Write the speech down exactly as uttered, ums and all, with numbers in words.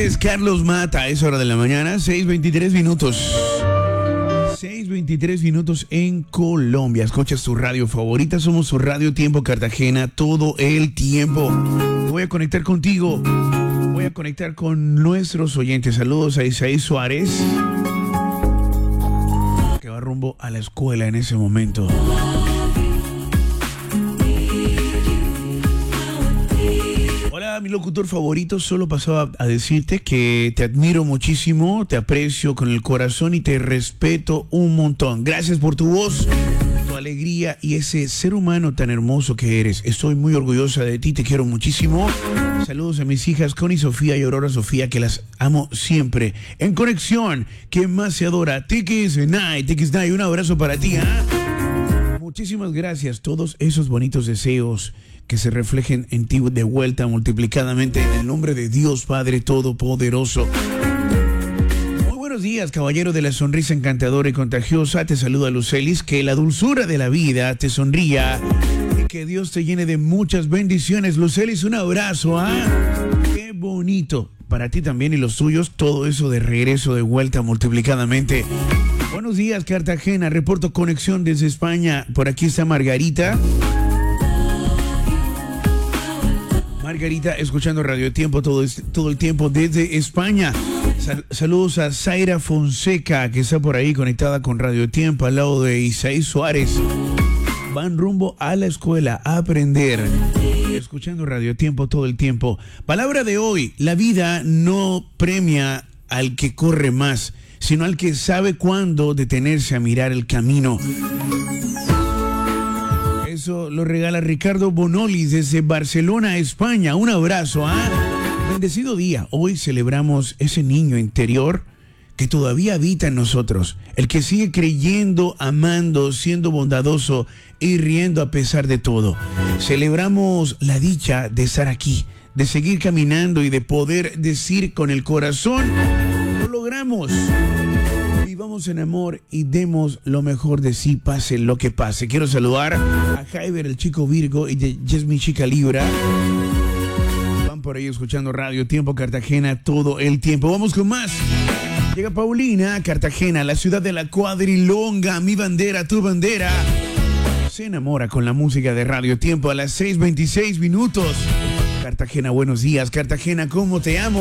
Es Carlos Mata, es hora de la mañana, seis veintitrés minutos. seis veintitrés minutos en Colombia. Escuchas tu radio favorita, somos su Radio Tiempo Cartagena todo el tiempo. Voy a conectar contigo, voy a conectar con nuestros oyentes. Saludos a Isaí Suárez, que va rumbo a la escuela en ese momento. Mi locutor favorito, solo pasaba a decirte que te admiro muchísimo, te aprecio con el corazón y te respeto un montón. Gracias por tu voz, tu alegría y ese ser humano tan hermoso que eres. Estoy muy orgullosa de ti, te quiero muchísimo. Saludos a mis hijas Connie Sofía y Aurora Sofía, que las amo siempre. En conexión, ¿quién más se adora? Tikis Night, Tikis Night, un abrazo para ti, ¿eh? Muchísimas gracias, todos esos bonitos deseos que se reflejen en ti de vuelta multiplicadamente en el nombre de Dios Padre Todopoderoso. Muy buenos días, caballero de la sonrisa encantadora y contagiosa. Te saluda Lucelis, que la dulzura de la vida te sonría y que Dios te llene de muchas bendiciones. Lucelis, un abrazo, ¿ah? Qué bonito. Para ti también y los tuyos, todo eso de regreso de vuelta multiplicadamente. Buenos días, Cartagena. Reporto conexión desde España. Por aquí está Margarita. Margarita, escuchando Radio Tiempo todo, este, todo el tiempo desde España. Sal, saludos a Zaira Fonseca, que está por ahí conectada con Radio Tiempo, al lado de Isaí Suárez. Van rumbo a la escuela a aprender, escuchando Radio Tiempo todo el tiempo. Palabra de hoy: la vida no premia al que corre más, sino al que sabe cuándo detenerse a mirar el camino. Eso lo regala Ricardo Bonolis desde Barcelona, España. Un abrazo, ¿ah? Bendecido día. Hoy celebramos ese niño interior que todavía habita en nosotros. El que sigue creyendo, amando, siendo bondadoso y riendo a pesar de todo. Celebramos la dicha de estar aquí, de seguir caminando y de poder decir con el corazón: lo logramos. Vivamos en amor y demos lo mejor de sí, pase lo que pase. Quiero saludar a Jaiber, el chico Virgo, y de Yasmin Chica Libra. Van por ahí escuchando Radio Tiempo Cartagena todo el tiempo. Vamos con más. Llega Paulina, Cartagena, la ciudad de la cuadrilonga. Mi bandera, tu bandera. Se enamora con la música de Radio Tiempo a las seis veintiséis minutos. Cartagena, buenos días. Cartagena, ¿cómo te amo?